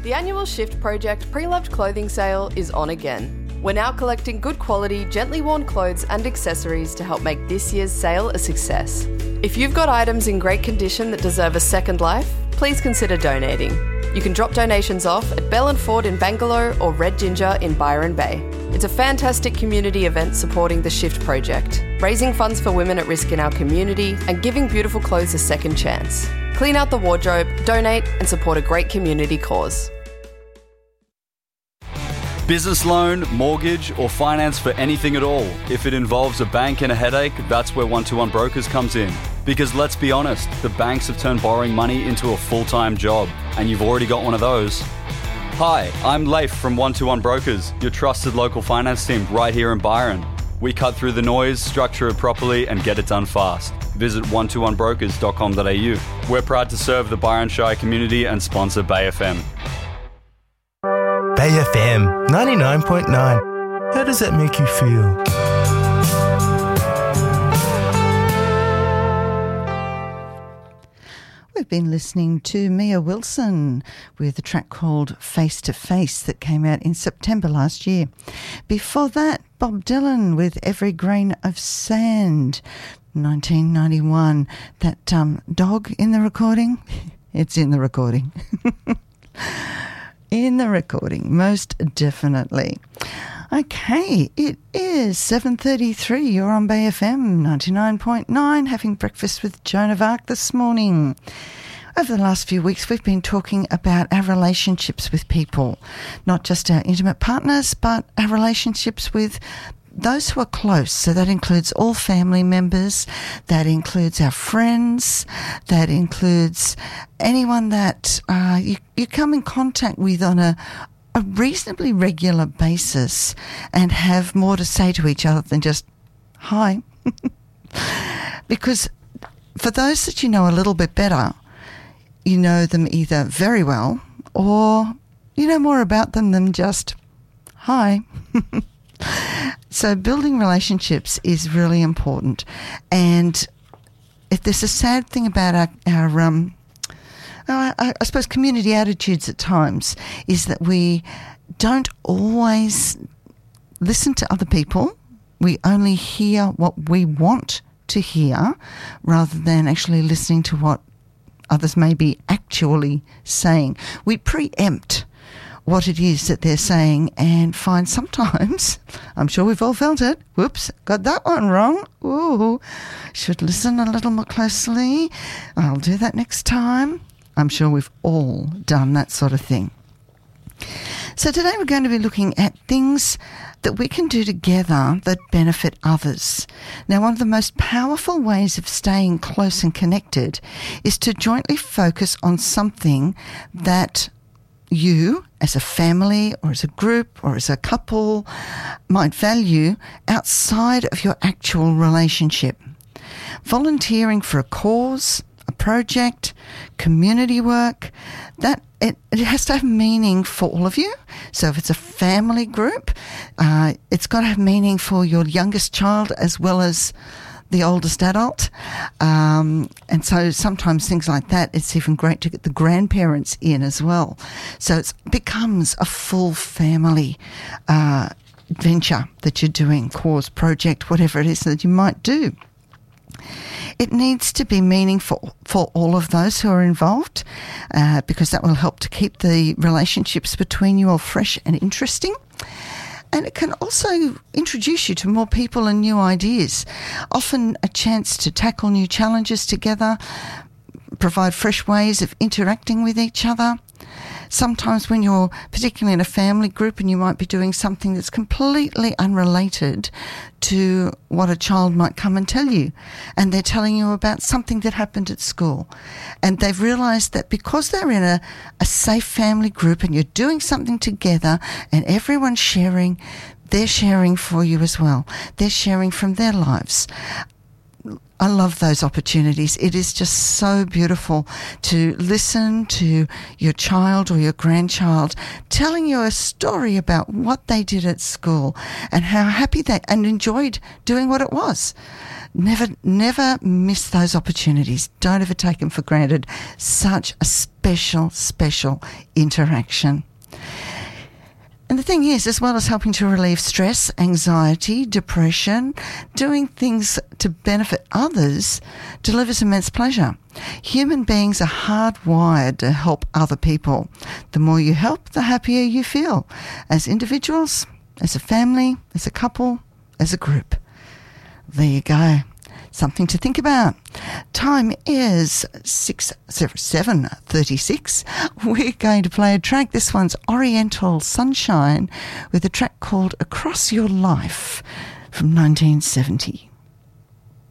The annual Shift Project pre-loved clothing sale is on again. We're now collecting good quality, gently worn clothes and accessories to help make this year's sale a success. If you've got items in great condition that deserve a second life, please consider donating. You can drop donations off at Bell and Ford in Bangalore or Red Ginger in Byron Bay. It's a fantastic community event supporting the Shift Project, raising funds for women at risk in our community and giving beautiful clothes a second chance. Clean out the wardrobe, donate and support a great community cause. Business loan, mortgage or finance for anything at all. If it involves a bank and a headache, that's where 121 Brokers comes in. Because let's be honest, the banks have turned borrowing money into a full-time job, and you've already got one of those. Hi, I'm Leif from 121 Brokers, your trusted local finance team right here in Byron. We cut through the noise, structure it properly and get it done fast. Visit 121brokers.com.au. We're proud to serve the Byron Shire community and sponsor Bay FM. Bay FM 99.9. How does that make you feel? We've been listening to Mia Wilson with a track called Face to Face that came out in September last year. Before that, Bob Dylan with Every Grain of Sand, 1991. That dog in the recording? It's in the recording. In the recording, most definitely. Okay, it is 7:33. You're on Bay FM 99.9, having breakfast with Joan of Arc this morning. Over the last few weeks, we've been talking about our relationships with people, not just our intimate partners, but our relationships with those who are close. So that includes all family members, that includes our friends, that includes anyone that you come in contact with on a reasonably regular basis and have more to say to each other than just, hi. Because for those that you know a little bit better, you know them either very well or you know more about them than just, hi. So building relationships is really important. And if there's a sad thing about our I suppose community attitudes at times is that we don't always listen to other people. We only hear what we want to hear rather than actually listening to what others may be actually saying. We preempt what it is that they're saying and find sometimes, I'm sure we've all felt it, whoops, got that one wrong, ooh, should listen a little more closely, I'll do that next time. I'm sure we've all done that sort of thing. So today we're going to be looking at things that we can do together that benefit others. Now, one of the most powerful ways of staying close and connected is to jointly focus on something that you, as a family or as a group or as a couple, might value outside of your actual relationship. Volunteering for a cause, a project, community work, that it has to have meaning for all of you. So if it's a family group, it's got to have meaning for your youngest child as well as the oldest adult. And so sometimes things like that, it's even great to get the grandparents in as well. So it becomes a full family venture that you're doing, cause, project, whatever it is that you might do. It needs to be meaningful for all of those who are involved because that will help to keep the relationships between you all fresh and interesting. And it can also introduce you to more people and new ideas. Often a chance to tackle new challenges together, provide fresh ways of interacting with each other. Sometimes when you're particularly in a family group and you might be doing something that's completely unrelated to what a child might come and tell you, and they're telling you about something that happened at school, and they've realised that because they're in a safe family group and you're doing something together and everyone's sharing, they're sharing for you as well. They're sharing from their lives. I love those opportunities. It is just so beautiful to listen to your child or your grandchild telling you a story about what they did at school and how happy they and enjoyed doing what it was. Never miss those opportunities. Don't ever take them for granted. Such a special interaction. And the thing is, as well as helping to relieve stress, anxiety, depression, doing things to benefit others delivers immense pleasure. Human beings are hardwired to help other people. The more you help, the happier you feel, as individuals, as a family, as a couple, as a group. There you go. Something to think about. Time is 7:36. We're going to play a track. This one's Oriental Sunshine with a track called Across Your Life from 1970.